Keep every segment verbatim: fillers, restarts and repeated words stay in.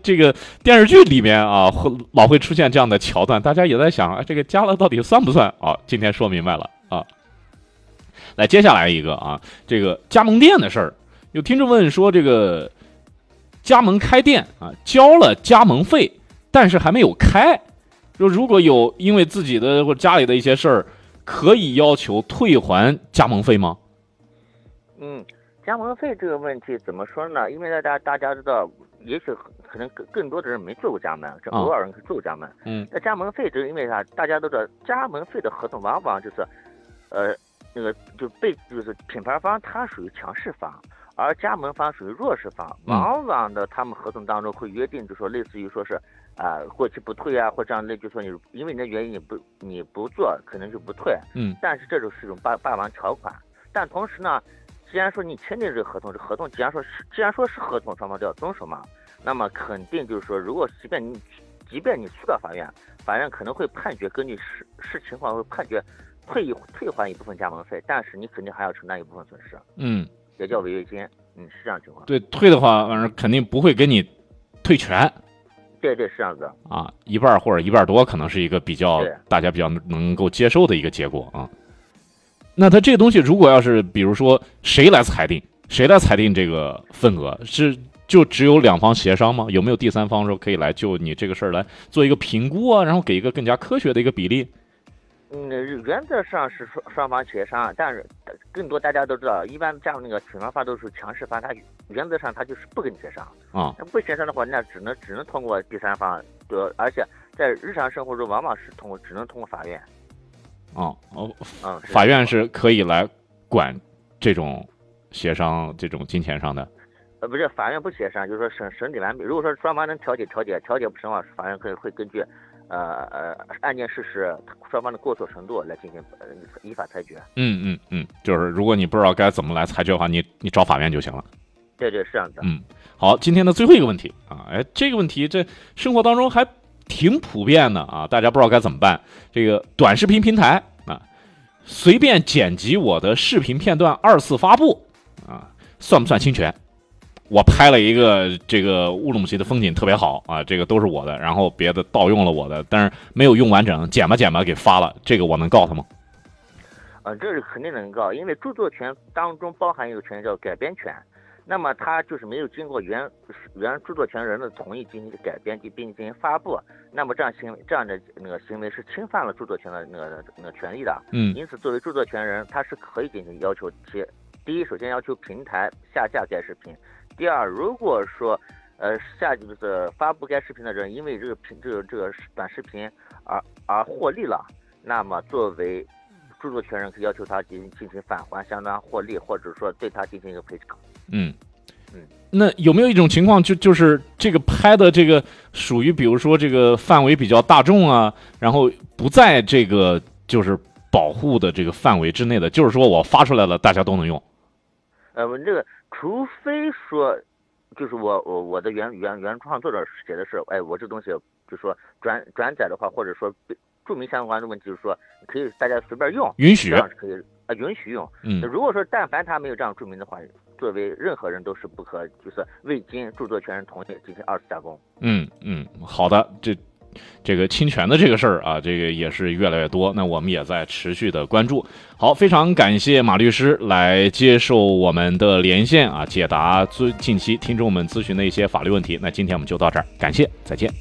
这个电视剧里面啊，会老会出现这样的桥段，大家也在想，啊，这个加了到底算不算啊？今天说明白了啊。来，接下来一个啊，这个加盟店的事儿，有听众问说，这个加盟开店啊，交了加盟费，但是还没有开，说如果有因为自己的或者家里的一些事儿，可以要求退还加盟费吗？ 嗯，加盟费这个问题怎么说呢？因为大家大家知道，也许可能更更多的人没做过加盟，这偶尔人做过加盟。嗯，那加盟费这因为啥？大家都知道，加盟费的合同往往就是，呃，那个就被就是品牌方它属于强势方，而加盟方属于弱势方。往往的他们合同当中会约定，就说类似于说是啊、呃、过期不退啊，或这样类，就说你因为你的原因你不你不做，可能就不退。嗯，但是这种是一种霸霸王条款。但同时呢，既然说你签订这个合同，这合同既然说是既然说是合同，双方都要遵守嘛，那么肯定就是说，如果即便你即便你诉到法院，法院可能会判决根据实实情况会判决退一退还一部分加盟费，但是你肯定还要承担一部分损失，嗯，也叫违约金，嗯，是这样情况。 对，退的话，反正肯定不会给你退全。 对对，是这样子啊，一半或者一半多，可能是一个比较大家比较能够接受的一个结果啊。那他这个东西，如果要是比如说谁来裁定，谁来裁定这个份额，是就只有两方协商吗？有没有第三方说可以来就你这个事儿来做一个评估啊，然后给一个更加科学的一个比例？ 嗯，原则上是双双方协商，但是更多大家都知道，一般加入那个品牌方都是强势方，他原则上他就是不跟你协商啊。那不协商的话，那只能只能通过第三方，对，而且在日常生活中往往是通过只能通过法院。 哦哦，嗯，法院是可以来管这种协商这种金钱上的。 呃，不是，法院不协商，就是说审审理完毕。如果说双方能调解调解，调解不成的话，法院可以会根据呃呃案件事实双方的过错程度来进行呃依法裁决。 嗯嗯嗯，就是如果你不知道该怎么来裁决的话，你你找法院就行了。 对对，是这样子。 嗯，好，今天的最后一个问题啊，哎，这个问题这生活当中还挺普遍的啊，大家不知道该怎么办。这个短视频平台啊，随便剪辑我的视频片段二次发布啊，算不算侵权？我拍了一个这个乌鲁木齐的风景特别好啊，这个都是我的，然后别的盗用了我的，但是没有用完整，剪吧剪吧给发了，这个我能告他吗？ 呃，这是肯定能告，因为著作权当中包含一个权叫改编权。那么他就是没有经过原原著作权人的同意进行改编并进行发布，那么这样行为这样的那个行为是侵犯了著作权的那个那个权利的。嗯，因此作为著作权人，他是可以进行要求其第一，首先要求平台下架该视频；第二，如果说呃下就是发布该视频的人因为这个频这个这个短视频而而获利了，那么作为著作权人可以要求他进行进行返还相当获利，或者说对他进行一个赔偿。 嗯嗯，那有没有一种情况，就就是这个拍的这个属于，比如说这个范围比较大众啊，然后不在这个就是保护的这个范围之内的，就是说我发出来了，大家都能用。 呃，这个除非说，就是我我我的原原原创作者写的是，哎，我这东西就说转转载的话，或者说注明相关的问题，就是说可以大家随便用， 允许， 这样是可以啊、呃，允许用。嗯，如果说但凡他没有这样注明的话，作为任何人都是不可，就是未经著作权人同意进行二次加工。 嗯嗯，好的，这这个侵权的这个事儿啊，这个也是越来越多，那我们也在持续的关注。好，非常感谢马律师来接受我们的连线啊，解答最近期听众们咨询的一些法律问题。那今天我们就到这儿，感谢，再见。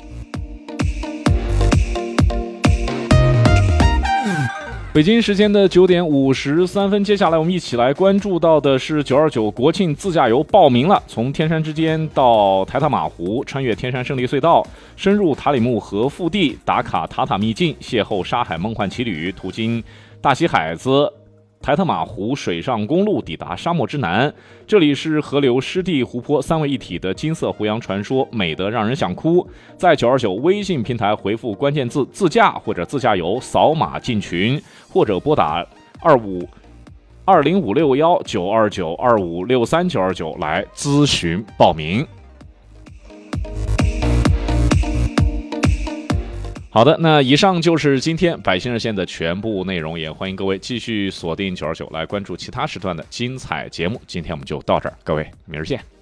北京时间的九点五十三分，接下来我们一起来关注到的是九二九国庆自驾游报名了。从天山之间到台塔马湖，穿越天山胜利隧道，深入塔里木河腹地，打卡塔塔秘境，邂逅沙海梦幻奇旅，途经大西海子、台特马湖水上公路，抵达沙漠之南。这里是河流、湿地、湖泊三位一体的金色湖洋传说，美得让人想哭。在九二九微信平台回复关键字自驾或者自驾游，扫码进群，或者拨打二五二零五六幺九二九二五六三九二九来咨询报名。好的，那以上就是今天百姓热线的全部内容，也欢迎各位继续锁定九二九来关注其他时段的精彩节目。今天我们就到这儿，各位，明儿见。